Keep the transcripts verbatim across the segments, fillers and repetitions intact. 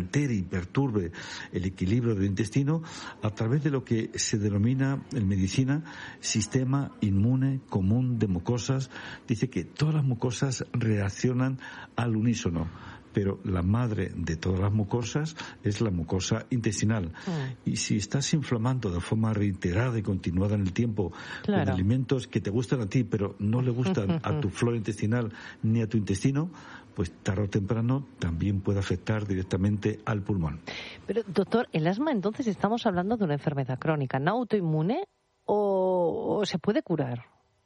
altere y perturbe el equilibrio del intestino a través de lo que se denomina en medicina sistema inmune común de mucosas. Dice que todas las mucosas reaccionan al unísono, pero la madre de todas las mucosas es la mucosa intestinal. Mm. Y si estás inflamando de forma reiterada y continuada en el tiempo, claro, con alimentos que te gustan a ti, pero no le gustan a tu flora intestinal ni a tu intestino, pues tarde o temprano también puede afectar directamente al pulmón. Pero, doctor, ¿el asma entonces estamos hablando de una enfermedad crónica, no autoinmune, o, o se puede curar?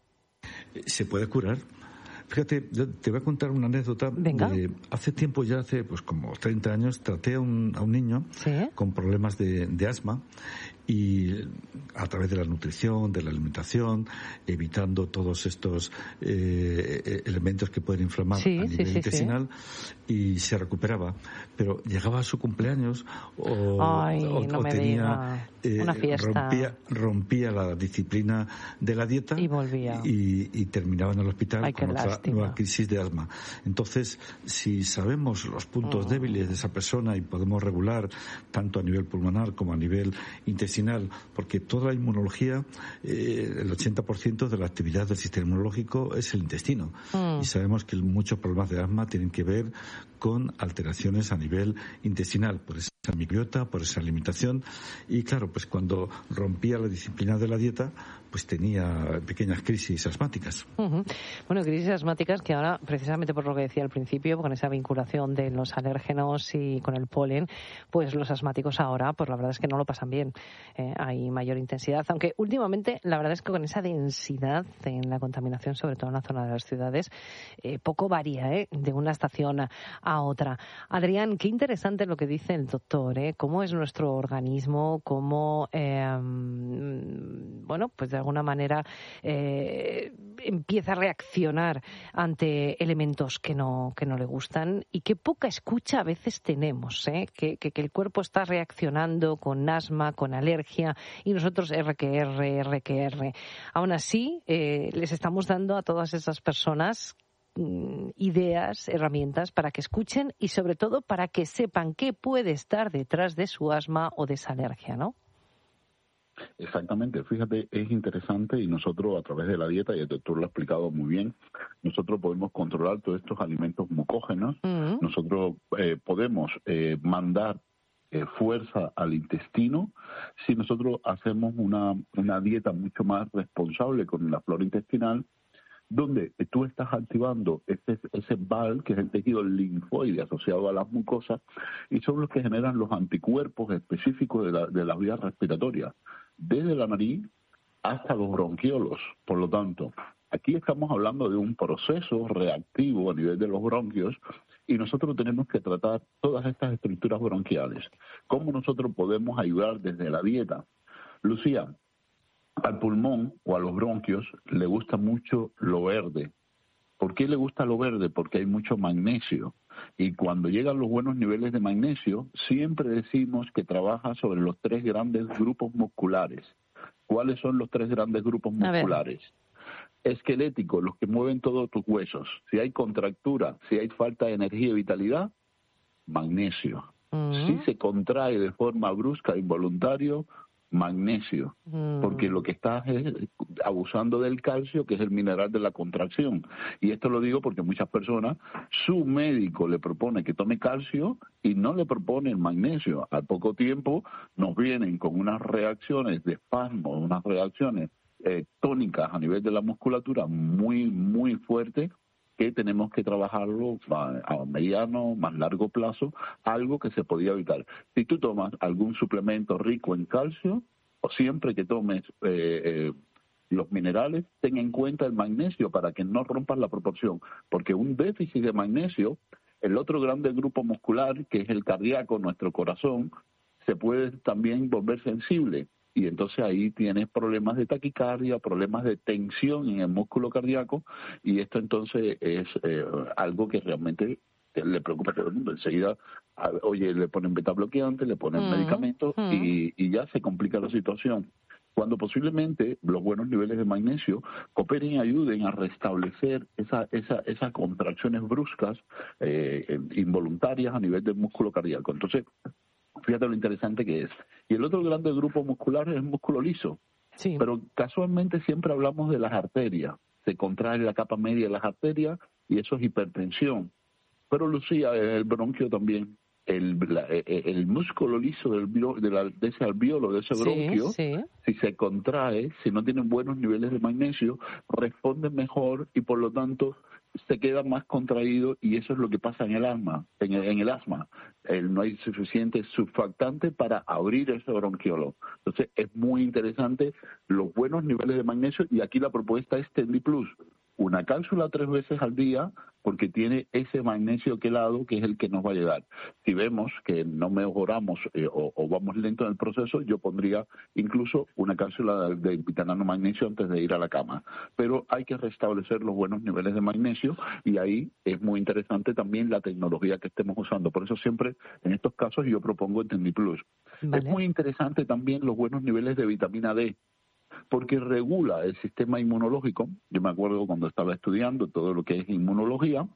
Se puede curar. Fíjate, yo te voy a contar una anécdota. Venga. De hace tiempo, ya hace pues como treinta años, traté a un, a un niño, ¿sí?, con problemas de, de asma, y a través de la nutrición, de la alimentación, evitando todos estos eh, elementos que pueden inflamar, sí, a nivel sí, sí, intestinal, sí, y se recuperaba. Pero llegaba a su cumpleaños o, Ay, o, no o me tenía eh, una fiesta. rompía, rompía la disciplina de la dieta y volvía y, y terminaba en el hospital. Ay, con otra lástima. nueva crisis de asma. Entonces, si sabemos los puntos oh. débiles de esa persona y podemos regular tanto a nivel pulmonar como a nivel intestinal, porque toda la inmunología, eh, el ochenta por ciento de la actividad del sistema inmunológico es el intestino. Mm. Y sabemos que muchos problemas de asma tienen que ver con alteraciones a nivel intestinal, por esa microbiota, por esa alimentación. Y claro, pues cuando rompía la disciplina de la dieta, pues tenía pequeñas crisis asmáticas. Uh-huh. Bueno, crisis asmáticas que ahora, precisamente por lo que decía al principio, con esa vinculación de los alérgenos y con el polen, pues los asmáticos ahora, pues la verdad es que no lo pasan bien. Eh, hay mayor intensidad, aunque últimamente la verdad es que con esa densidad en la contaminación, sobre todo en la zona de las ciudades, eh, poco varía eh, de una estación a, a otra. Adrián, qué interesante lo que dice el doctor, ¿eh? Cómo es nuestro organismo, cómo, eh, bueno, pues de alguna manera eh, empieza a reaccionar ante elementos que no que no le gustan, y qué poca escucha a veces tenemos, ¿eh? que, que, que el cuerpo está reaccionando con asma, con alergia, y nosotros R que R, R que R. Aún así, eh, les estamos dando a todas esas personas mm, ideas, herramientas para que escuchen y sobre todo para que sepan qué puede estar detrás de su asma o de esa alergia, ¿no? Exactamente, fíjate, es interesante, y nosotros a través de la dieta, y el doctor lo ha explicado muy bien, nosotros podemos controlar todos estos alimentos mucógenos, uh-huh. nosotros eh, podemos eh, mandar eh, fuerza al intestino si nosotros hacemos una, una dieta mucho más responsable con la flora intestinal, donde tú estás activando ese, ese B A L, que es el tejido linfoide asociado a las mucosas, y son los que generan los anticuerpos específicos de la, de las vías respiratorias, desde la nariz hasta los bronquiolos. Por lo tanto, aquí estamos hablando de un proceso reactivo a nivel de los bronquios, y nosotros tenemos que tratar todas estas estructuras bronquiales. ¿Cómo nosotros podemos ayudar desde la dieta? Lucía, al pulmón o a los bronquios le gusta mucho lo verde. ¿Por qué le gusta lo verde? Porque hay mucho magnesio. Y cuando llegan los buenos niveles de magnesio, siempre decimos que trabaja sobre los tres grandes grupos musculares. ¿Cuáles son los tres grandes grupos musculares? Esqueléticos, los que mueven todos tus huesos. Si hay contractura, si hay falta de energía y vitalidad, magnesio. Uh-huh. Si se contrae de forma brusca e involuntario, magnesio, mm. porque lo que estás es abusando del calcio, que es el mineral de la contracción. Y esto lo digo porque muchas personas, su médico le propone que tome calcio y no le propone el magnesio. Al poco tiempo nos vienen con unas reacciones de espasmo, unas reacciones eh, tónicas a nivel de la musculatura muy, muy fuertes, que tenemos que trabajarlo a mediano, más largo plazo, algo que se podía evitar. Si tú tomas algún suplemento rico en calcio, o siempre que tomes eh, eh, los minerales, ten en cuenta el magnesio para que no rompas la proporción, porque un déficit de magnesio, el otro grande grupo muscular, que es el cardíaco, nuestro corazón, se puede también volver sensible. Y entonces ahí tienes problemas de taquicardia, problemas de tensión en el músculo cardíaco, y esto entonces es eh, algo que realmente le preocupa a todo el mundo. Enseguida, a, oye, le ponen beta bloqueante, le ponen mm, medicamentos mm. Y, y ya se complica la situación. cuando posiblemente los buenos niveles de magnesio cooperen y ayuden a restablecer esa, esa, esas contracciones bruscas, eh, involuntarias a nivel del músculo cardíaco. Entonces, fíjate lo interesante que es. Y el otro grande grupo muscular es el músculo liso. Sí. Pero casualmente siempre hablamos de las arterias. Se contrae la capa media de las arterias y eso es hipertensión. Pero, Lucía, el bronquio también. El, la, el músculo liso del de, la, de ese alveolo, de ese bronquio, sí, sí. si se contrae, si no tienen buenos niveles de magnesio, responde mejor y por lo tanto se queda más contraído, y eso es lo que pasa en el asma. En el, en el asma el, no hay suficiente surfactante para abrir ese bronquiolo. Entonces es muy interesante los buenos niveles de magnesio, y aquí la propuesta es Tendy Plus. Una cápsula tres veces al día, porque tiene ese magnesio quelado que es el que nos va a llegar. Si vemos que no mejoramos eh, o, o vamos lento en el proceso, yo pondría incluso una cápsula de, de vitamina magnesio antes de ir a la cama. Pero hay que restablecer los buenos niveles de magnesio, y ahí es muy interesante también la tecnología que estemos usando. Por eso siempre en estos casos yo propongo el Tendy Plus. Vale. Es muy interesante también los buenos niveles de vitamina D, porque regula el sistema inmunológico. Yo me acuerdo cuando estaba estudiando todo lo que es inmunología,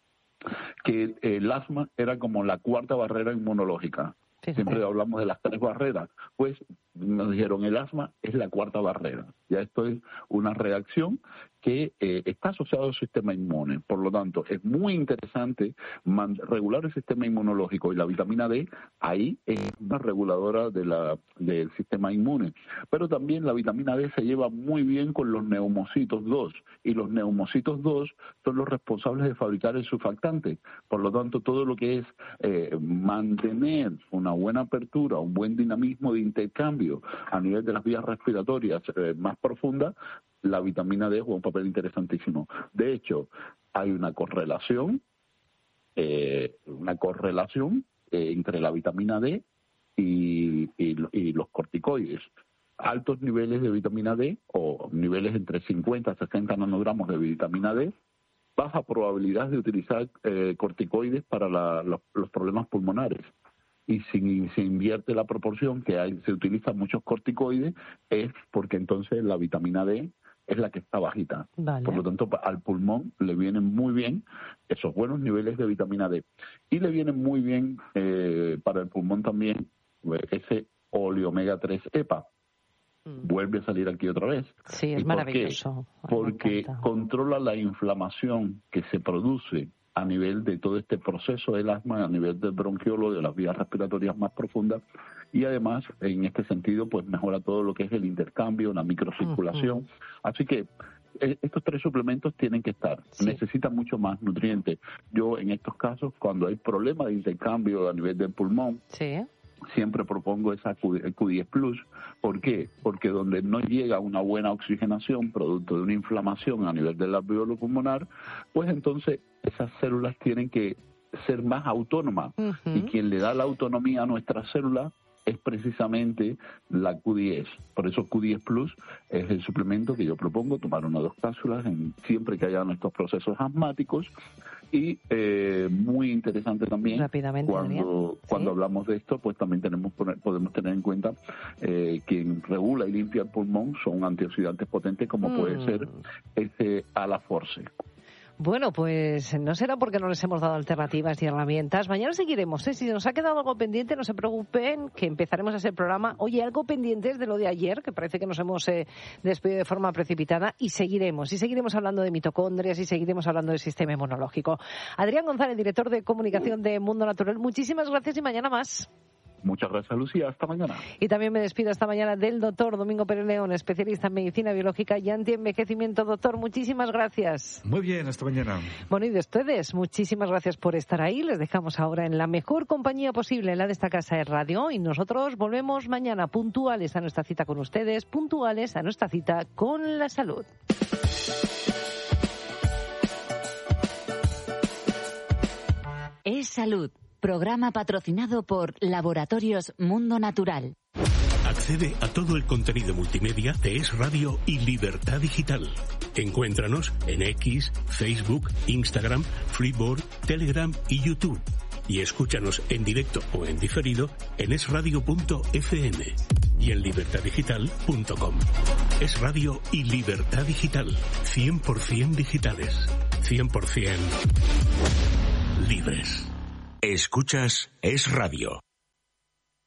que el asma era como la cuarta barrera inmunológica. Sí, Siempre sí. hablamos de las tres barreras. Pues nos dijeron, el asma es la cuarta barrera. Ya esto es una reacción que eh, está asociada al sistema inmune. Por lo tanto, es muy interesante man- regular el sistema inmunológico, y la vitamina D ahí es una reguladora de la, del sistema inmune. Pero también la vitamina D se lleva muy bien con los neumocitos dos, y los neumocitos dos son los responsables de fabricar el surfactante. Por lo tanto, todo lo que es eh, mantener una buena apertura, un buen dinamismo de intercambio a nivel de las vías respiratorias eh, más profundas, la vitamina D juega un papel interesantísimo. De hecho, hay una correlación, eh, una correlación eh, entre la vitamina D y, y, y los corticoides. Altos niveles de vitamina D, o niveles entre cincuenta a sesenta nanogramos de vitamina D, baja probabilidad de utilizar eh, corticoides para la, los, los problemas pulmonares. Y si se invierte la proporción, que hay, se utilizan muchos corticoides, es porque entonces la vitamina D es la que está bajita. Vale. Por lo tanto, al pulmón le vienen muy bien esos buenos niveles de vitamina D. Y le vienen muy bien eh, para el pulmón también ese ole omega tres EPA. Mm. Vuelve a salir aquí otra vez. Sí, es maravilloso. Porque controla la inflamación que se produce a nivel de todo este proceso del asma, a nivel del bronquiolo, de las vías respiratorias más profundas, y además, en este sentido, pues mejora todo lo que es el intercambio, la microcirculación. Uh-huh. Así que eh, estos tres suplementos tienen que estar. Sí. Necesitan mucho más nutrientes. Yo, en estos casos, cuando hay problemas de intercambio a nivel del pulmón, sí. siempre propongo esa Q diez Plus. ¿Por qué? Porque donde no llega una buena oxigenación, producto de una inflamación a nivel del alveolo pulmonar, pues entonces esas células tienen que ser más autónomas. Uh-huh. Y quien le da la autonomía a nuestras células es precisamente la Q diez. Por eso Q diez Plus es el suplemento que yo propongo, tomar una o dos cápsulas en, siempre que haya estos procesos asmáticos. Y eh, muy interesante también, Rápidamente, cuando ¿Sí? cuando hablamos de esto, pues también tenemos podemos tener en cuenta eh, quien regula y limpia el pulmón son antioxidantes potentes, como mm. puede ser ese Alaforce. Bueno, pues no será porque no les hemos dado alternativas y herramientas. Mañana seguiremos, ¿eh? Si nos ha quedado algo pendiente, no se preocupen, que empezaremos ese programa. Oye, algo pendiente es de lo de ayer, que parece que nos hemos eh, despedido de forma precipitada, y seguiremos. Y seguiremos hablando de mitocondrias y seguiremos hablando del sistema inmunológico. Adrián González, director de comunicación de Mundo Natural, muchísimas gracias y mañana más. Muchas gracias, Lucía. Hasta mañana. Y también me despido esta mañana del doctor Domingo Pérez León, especialista en medicina biológica y antienvejecimiento. Doctor, muchísimas gracias. Muy bien, hasta mañana. Bueno, y de ustedes, muchísimas gracias por estar ahí. Les dejamos ahora en la mejor compañía posible, la de esta casa de radio. Y nosotros volvemos mañana puntuales a nuestra cita con ustedes, puntuales a nuestra cita con la salud. Es Salud. Programa patrocinado por Laboratorios Mundo Natural. Accede a todo el contenido multimedia de Es Radio y Libertad Digital. Encuéntranos en X, Facebook, Instagram, Freeboard, Telegram y YouTube. Y escúchanos en directo o en diferido en es radio punto efe eme. y en libertad digital punto com. Es Radio y Libertad Digital. cien por ciento digitales. cien por ciento libres. Escuchas Es Radio